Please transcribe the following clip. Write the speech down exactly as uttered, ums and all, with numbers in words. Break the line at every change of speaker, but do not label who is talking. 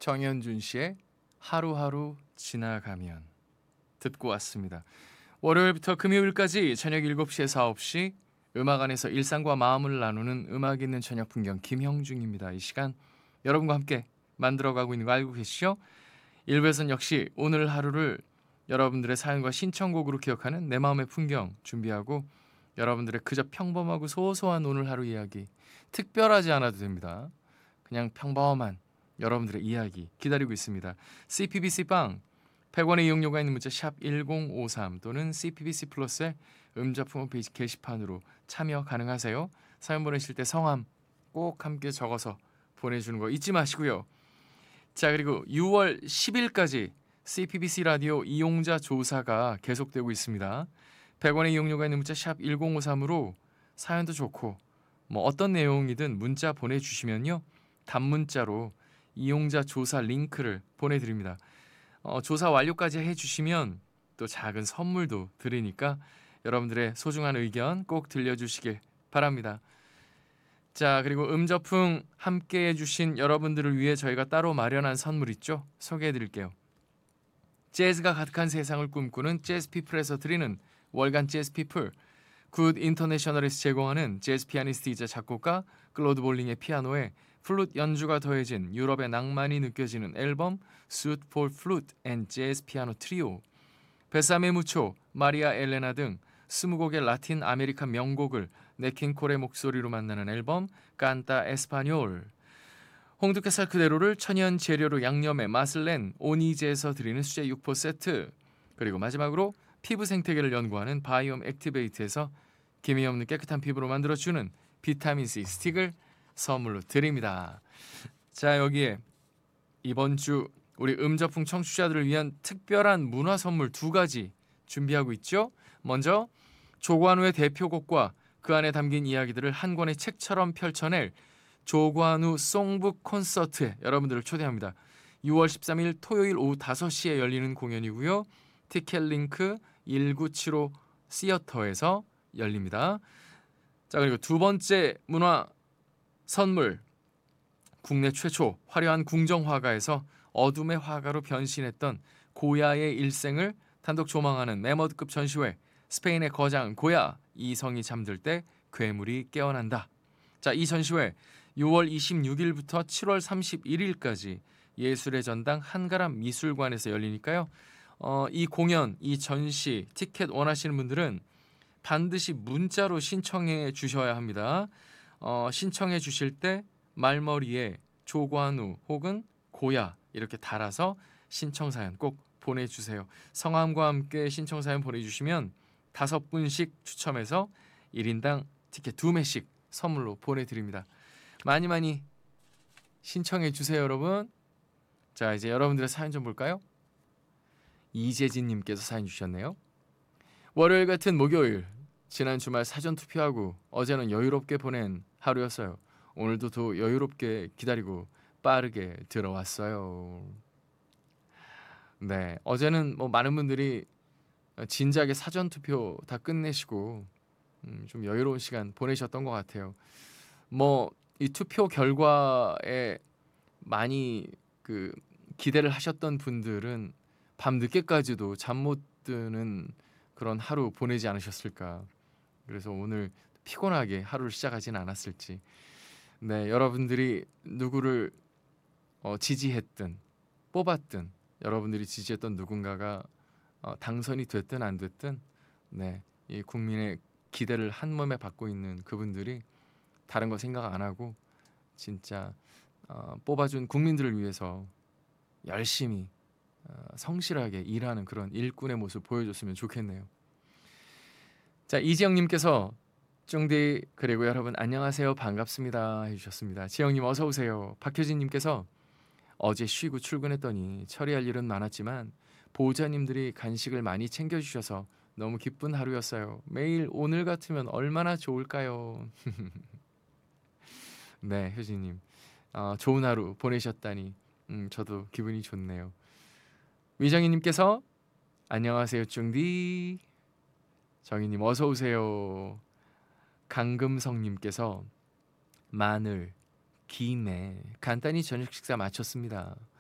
정현준 씨의 하루하루 지나가면 듣고 왔습니다. 월요일부터 금요일까지 저녁 일곱 시에서 아홉 시 음악 안에서 일상과 마음을 나누는 음악 있는 저녁 풍경 김형중입니다. 이 시간 여러분과 함께 만들어가고 있는 거 알고 계시죠? 일 부에서는 역시 오늘 하루를 여러분들의 사연과 신청곡으로 기억하는 내 마음의 풍경 준비하고 여러분들의 그저 평범하고 소소한 오늘 하루 이야기 특별하지 않아도 됩니다. 그냥 평범한 여러분들의 이야기 기다리고 있습니다. 씨피비씨빵 백 원의 이용료가 있는 문자 샵 일공오삼 또는 씨피비씨 플러스의 음자품 홈페이지 게시판으로 참여 가능하세요. 사연 보내실 때 성함 꼭 함께 적어서 보내주는 거 잊지 마시고요. 자, 그리고 유월 십일까지 씨피비씨 라디오 이용자 조사가 계속되고 있습니다. 백 원의 이용료가 있는 문자 샵 일공오삼으로 사연도 좋고 뭐 어떤 내용이든 문자 보내주시면요. 단문자로 이용자 조사 링크를 보내드립니다. 어, 조사 완료까지 해주시면 또 작은 선물도 드리니까 여러분들의 소중한 의견 꼭 들려주시길 바랍니다. 자, 그리고 음저풍 함께 해주신 여러분들을 위해 저희가 따로 마련한 선물 있죠? 소개해드릴게요. 재즈가 가득한 세상을 꿈꾸는 재즈피플에서 드리는 월간 재즈피플, 굿 인터내셔널에서 제공하는 재즈 피아니스트이자 작곡가 클로드 볼링의 피아노에 플룻 연주가 더해진 유럽의 낭만이 느껴지는 앨범 Suite for Flute and Jazz Piano Trio, 베사메 무초, 마리아 엘레나 등 스무 곡의 라틴 아메리칸 명곡을 네킹콜의 목소리로 만나는 앨범 깐타 에스파뇰, 홍두깨살 그대로를 천연 재료로 양념해 맛을 낸 오니제에서 드리는 수제 육포 세트, 그리고 마지막으로 피부 생태계를 연구하는 바이옴 액티베이트에서 기미 없는 깨끗한 피부로 만들어주는 비타민C 스틱을 선물로 드립니다. 자, 여기에 이번 주 우리 음저풍 청취자들을 위한 특별한 문화 선물 두 가지 준비하고 있죠. 먼저 조관우의 대표곡과 그 안에 담긴 이야기들을 한 권의 책처럼 펼쳐낼 조관우 송북 콘서트에 여러분들을 초대합니다. 유월 십삼일 토요일 오후 다섯 시에 열리는 공연이고요. 티켓 링크 일구칠오 시어터에서 열립니다. 자, 그리고 두 번째 문화 선물, 국내 최초 화려한 궁정화가에서 어둠의 화가로 변신했던 고야의 일생을 단독 조망하는 매머드급 전시회 스페인의 거장 고야, 이성이 잠들 때 괴물이 깨어난다. 자, 이 전시회 유월 이십육일부터 칠월 삼십일일까지 예술의 전당 한가람 미술관에서 열리니까요. 어, 이 공연, 이 전시 티켓 원하시는 분들은 반드시 문자로 신청해 주셔야 합니다. 어, 신청해 주실 때 말머리에 조관우 혹은 고야 이렇게 달아서 신청사연 꼭 보내주세요. 성함과 함께 신청사연 보내주시면 다섯 분씩 추첨해서 일 인당 티켓 두 매씩 선물로 보내드립니다. 많이 많이 신청해 주세요, 여러분. 자, 이제 여러분들의 사연 좀 볼까요? 이재진님께서 사연 주셨네요. 월요일 같은 목요일, 지난 주말 사전투표하고 어제는 여유롭게 보낸 하루였어요. 오늘도 더 여유롭게 기다리고 빠르게 들어왔어요. 네, 어제는 뭐 많은 분들이 진작에 사전투표 다 끝내시고 음, 좀 여유로운 시간 보내셨던 것 같아요. 뭐 이 투표 결과에 많이 그 기대를 하셨던 분들은 밤 늦게까지도 잠 못 드는 그런 하루 보내지 않으셨을까. 그래서 오늘 피곤하게 하루를 시작하지는 않았을지. 네, 여러분들이 누구를 어, 지지했든 뽑았든 여러분들이 지지했던 누군가가 어, 당선이 됐든 안 됐든 네, 이 국민의 기대를 한 몸에 받고 있는 그분들이 다른 거 생각 안 하고 진짜 어, 뽑아준 국민들을 위해서 열심히 어, 성실하게 일하는 그런 일꾼의 모습 보여줬으면 좋겠네요. 자, 이지영님께서 쫑디 그리고 여러분 안녕하세요 반갑습니다 해주셨습니다. 지영님 어서 오세요. 박효진님께서 어제 쉬고 출근했더니 처리할 일은 많았지만 보호자님들이 간식을 많이 챙겨주셔서 너무 기쁜 하루였어요. 매일 오늘 같으면 얼마나 좋을까요? 네, 효진님 어, 좋은 하루 보내셨다니 음, 저도 기분이 좋네요. 위정희님께서 안녕하세요 쫑디. 정희님 어서 오세요. 강금성님께서 마늘, 김에 간단히 저녁 식사 마쳤습니다.